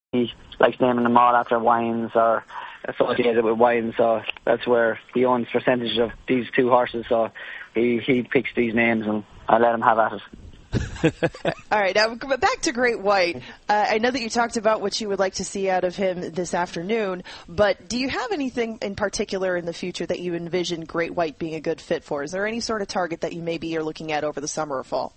he likes naming them all after wines or associated with wines, so that's where he owns percentage of these two horses, so he picks these names and I let him have at it. All right, now back to Great White. I know that you talked about what you would like to see out of him this afternoon, but do you have anything in particular in the future that you envision Great White being a good fit for? Is there any sort of target that you maybe are looking at over the summer or fall?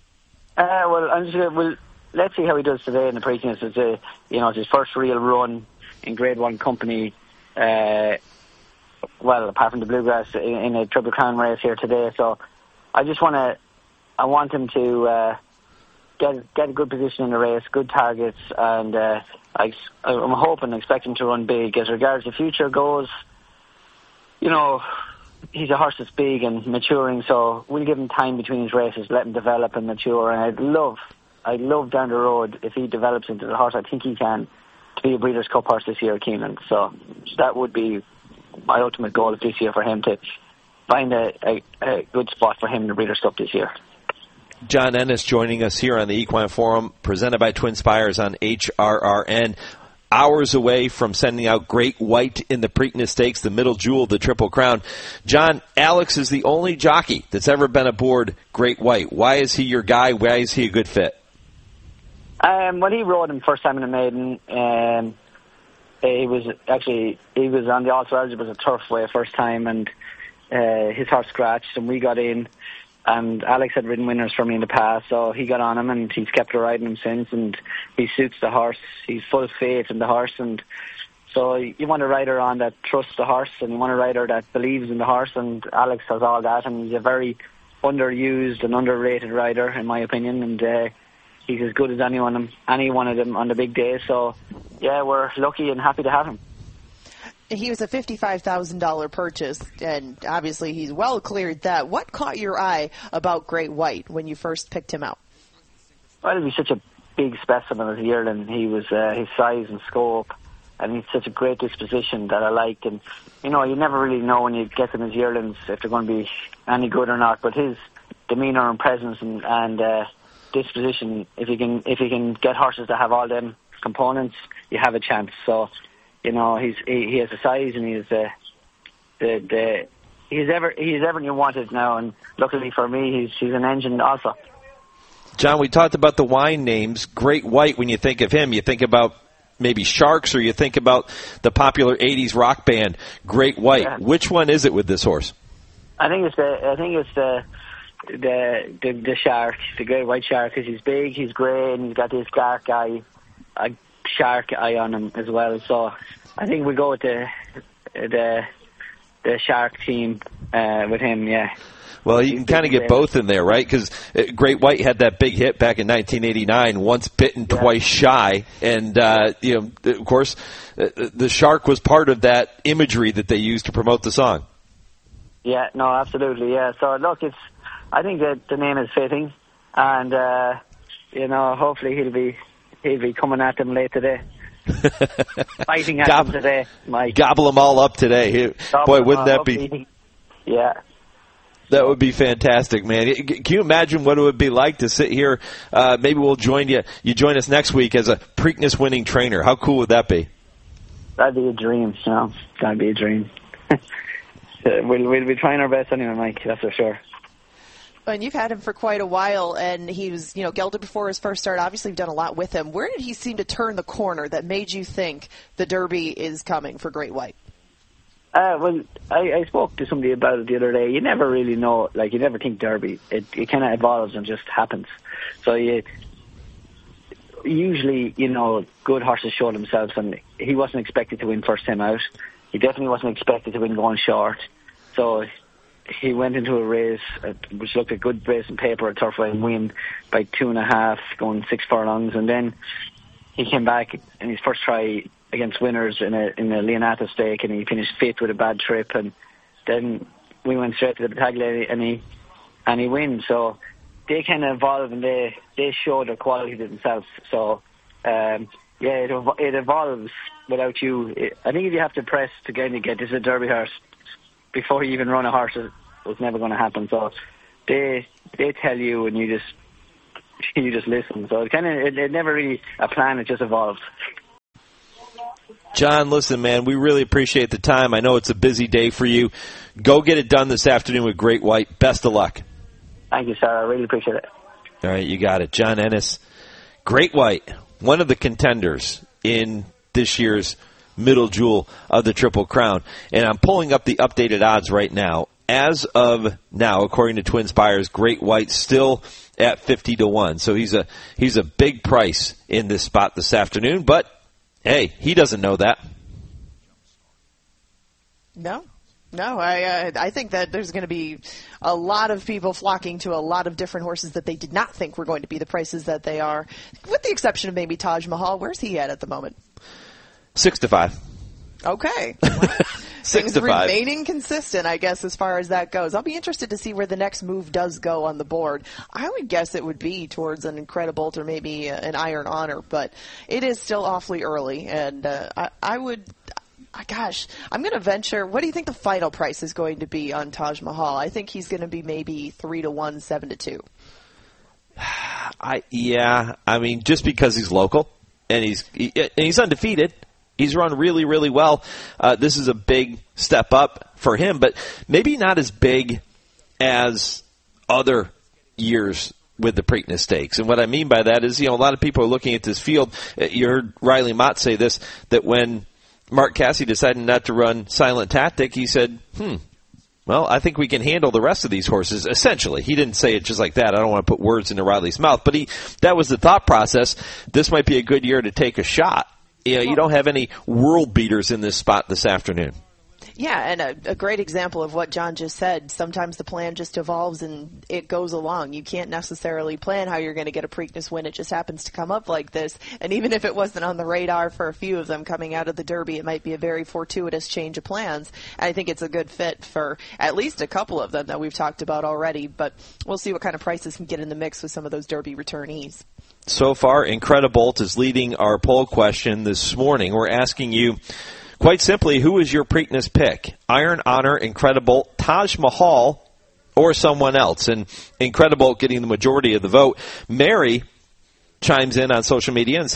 Let's see how he does today in the Preakness. It's his first real run in Grade 1 company. Apart from the Bluegrass in a Triple Crown race here today, so I want him to get a good position in the race, good targets, and I'm hoping, expecting to run big. As regards the future goes, he's a horse that's big and maturing, so we'll give him time between his races, let him develop and mature. And I'd love down the road, if he develops into the horse I think he can, to be a Breeders' Cup horse this year at Keeneland. So that would be my ultimate goal this year, for him to find a good spot for him in the Breeders' Cup this year. John Ennis joining us here on the Equine Forum, presented by Twin Spires on HRRN. Hours away from sending out Great White in the Preakness Stakes, the middle jewel of the Triple Crown. John, Alex is the only jockey that's ever been aboard Great White. Why is he your guy? Why is he a good fit? When he rode him first time in the maiden, he was on the Ulster Eligible Turfway first time, and his horse scratched, and we got in. And Alex had ridden winners for me in the past, so he got on him and he's kept riding him since, and he suits the horse. He's full of faith in the horse, and so you want a rider on that trusts the horse, and you want a rider that believes in the horse, and Alex has all that, and he's a very underused and underrated rider, in my opinion, and he's as good as any one of them on the big day. So, yeah, we're lucky and happy to have him. He was a $55,000 purchase, and obviously he's well cleared that. What caught your eye about Great White when you first picked him out? Well, he's such a big specimen as a yearling. He was his size and scope, and he's such a great disposition that I liked. And you never really know when you get them as yearlings if they're going to be any good or not. But his demeanour and presence and disposition, if you can get horses that have all them components, you have a chance. So. He has the size, and he's everything you wanted now, and luckily for me, he's an engine also. John, we talked about the wine names. Great White, when you think of him, you think about maybe Sharks, or you think about the popular 80s rock band, Great White. Yeah. Which one is it with this horse? I think it's the Shark, the Great White Shark, because he's big, he's grey, and he's got this dark eye. Shark eye on him as well, so I think we go with the Shark team with him. Yeah. Well, you can kind of get both in there, right? Because Great White had that big hit back in 1989, Once Bitten, Twice Shy, and of course, the Shark was part of that imagery that they used to promote the song. Yeah, no, absolutely, yeah. So look, I think that the name is fitting, and hopefully he'll be coming at them late today. Fighting at them today, Mike. Gobble them all up today. Boy, wouldn't that be... Yeah. That would be fantastic, man. Can you imagine what it would be like to sit here? Maybe we'll join you. You join us next week as a Preakness winning trainer. How cool would that be? That'd be a dream, That'd be a dream. We'll be trying our best anyway, Mike, that's for sure. And you've had him for quite a while, and he was, gelded before his first start. Obviously, you've done a lot with him. Where did he seem to turn the corner that made you think the Derby is coming for Great White? I spoke to somebody about it the other day. You never really know, you never think Derby. It kind of evolves and just happens. So usually, good horses show themselves, and he wasn't expected to win first time out. He definitely wasn't expected to win going short. So he went into a race which looked a good race on paper at Turfway and win by 2.5, going 6 furlongs, and then he came back in his first try against winners in a Leonata stake, and he finished 5th with a bad trip, and then we went straight to the Battaglia and he wins. So they kind of evolve, and they show their quality to themselves. So it evolves without you. I think if you have to press to kind of get this a Derby horse before you even run a horse, it's never going to happen. So they tell you, and you just listen. So it never really a plan. It just evolves. John, listen, man, we really appreciate the time. I know it's a busy day for you. Go get it done this afternoon with Great White. Best of luck. Thank you, sir. I really appreciate it. All right, you got it. John Ennis, Great White, one of the contenders in this year's Middle Jewel of the Triple Crown. And I'm pulling up the updated odds right now. As of now, according to Twin Spires, Great White still at 50-1. So he's a big price in this spot this afternoon. But, hey, he doesn't know that. No, I think that there's going to be a lot of people flocking to a lot of different horses that they did not think were going to be the prices that they are, with the exception of maybe Taj Mahal. Where's he at the moment? 6-5. Okay. 6-5. Remaining consistent, I guess, as far as that goes. I'll be interested to see where the next move does go on the board. I would guess it would be towards an Incredibolt or maybe an Iron Honor, but it is still awfully early, and I would... Gosh, I'm going to venture. What do you think the final price is going to be on Taj Mahal? I think he's going to be maybe 3-1, 7-2. I mean, just because he's local and he's undefeated, he's run really, really well. This is a big step up for him, but maybe not as big as other years with the Preakness Stakes. And what I mean by that is, a lot of people are looking at this field. You heard Riley Mott say this, that when Mark Casse decided not to run Silent Tactic, he said, well, I think we can handle the rest of these horses, essentially. He didn't say it just like that. I don't want to put words into Riley's mouth, but that was the thought process. This might be a good year to take a shot. You don't have any world beaters in this spot this afternoon. Yeah, and a great example of what John just said. Sometimes the plan just evolves and it goes along. You can't necessarily plan how you're going to get a Preakness win. It just happens to come up like this. And even if it wasn't on the radar for a few of them coming out of the Derby, it might be a very fortuitous change of plans. And I think it's a good fit for at least a couple of them that we've talked about already. But we'll see what kind of prices can get in the mix with some of those Derby returnees. So far, Incredibolt is leading our poll question this morning. We're asking you, quite simply, who is your Preakness pick? Iron Honor, Incredibolt, Taj Mahal, or someone else? And Incredibolt getting the majority of the vote. Mary chimes in on social media and